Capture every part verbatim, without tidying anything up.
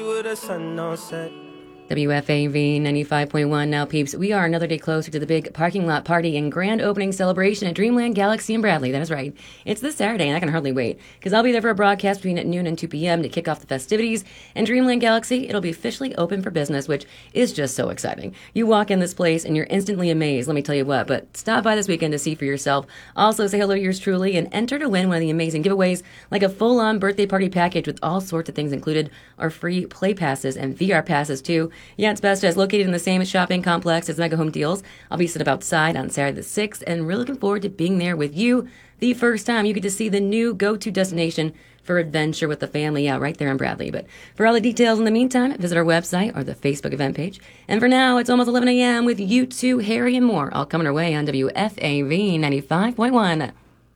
with the sun don't set. W F A V ninety-five point one. Now, peeps, we are another day closer to the big parking lot party and grand opening celebration at Dreamland Galaxy in Bradley. That is right. It's this Saturday, and I can hardly wait, because I'll be there for a broadcast between at noon and two p.m. to kick off the festivities. And Dreamland Galaxy, it'll be officially open for business, which is just so exciting. You walk in this place, and you're instantly amazed, let me tell you what. But stop by this weekend to see for yourself. Also, say hello to yours truly, and enter to win one of the amazing giveaways, like a full-on birthday party package with all sorts of things included, or free play passes and V R passes, too. Yeah, it's best as located in the same shopping complex as Mega Home Deals. I'll be set up outside on Saturday the sixth, and really looking forward to being there with you the first time you get to see the new go-to destination for adventure with the family out right there in Bradley. But for all the details in the meantime, visit our website or the Facebook event page. And for now, it's almost eleven a.m. with you two, Harry, and more, all coming our way on W F A V ninety-five point one.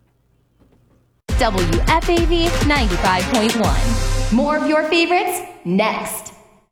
W F A V ninety-five point one. More of your favorites next.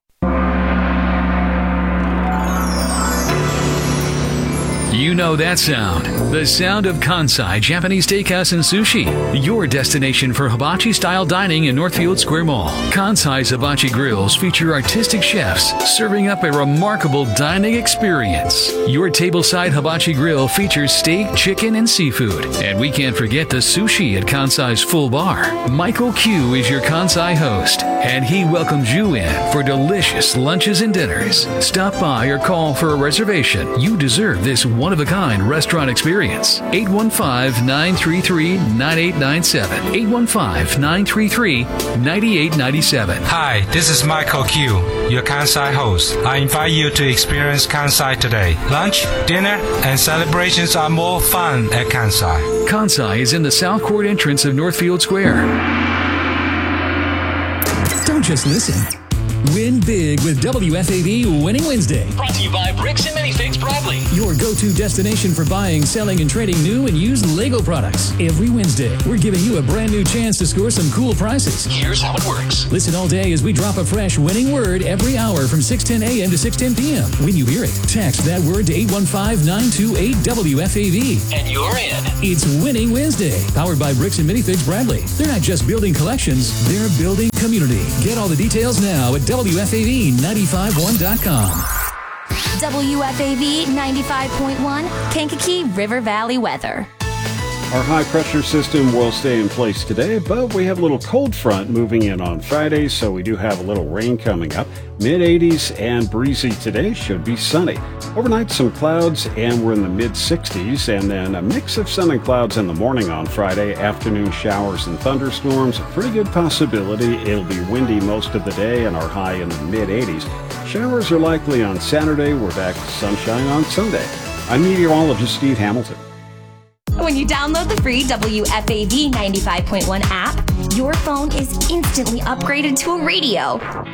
You know that sound. The sound of Kansai Japanese Steakhouse and Sushi. Your destination for hibachi-style dining in Northfield Square Mall. Kansai's Hibachi Grills feature artistic chefs serving up a remarkable dining experience. Your tableside hibachi grill features steak, chicken, and seafood. And we can't forget the sushi at Kansai's Full Bar. Michael Q is your Kansai host, and he welcomes you in for delicious lunches and dinners. Stop by or call for a reservation. You deserve this one-of-a-kind restaurant experience. eight one five, nine three three, nine eight nine seven. eight one five, nine three three, nine eight nine seven. Hi, this is Michael Q, your Kansai host. I invite you to experience Kansai today. Lunch, dinner, and celebrations are more fun at Kansai. Kansai is in the South Court entrance of Northfield Square. Don't just listen. Win big with W F A V Winning Wednesday. Brought to you by Bricks and Minifigs Bradley. Your go-to destination for buying, selling, and trading new and used Lego products. Every Wednesday, we're giving you a brand new chance to score some cool prizes. Here's how it works. Listen all day as we drop a fresh winning word every hour from six ten a.m. to six ten p.m. When you hear it, text that word to eight one five, nine two eight, W F A V. And you're in. It's Winning Wednesday, powered by Bricks and Minifigs Bradley. They're not just building collections, they're building community. Get all the details now at W F A V nine five one dot com. W F A V ninety-five point one, Kankakee River Valley weather. Our high-pressure system will stay in place today, but we have a little cold front moving in on Friday, so we do have a little rain coming up. mid eighties and breezy today, should be sunny. Overnight, some clouds, and we're in the mid sixties, and then a mix of sun and clouds in the morning on Friday. Afternoon showers and thunderstorms, a pretty good possibility. It'll be windy most of the day, and our high in the mid eighties. Showers are likely on Saturday. We're back to sunshine on Sunday. I'm meteorologist Steve Hamilton. When you download the free W F A V ninety-five point one app, your phone is instantly upgraded to a radio.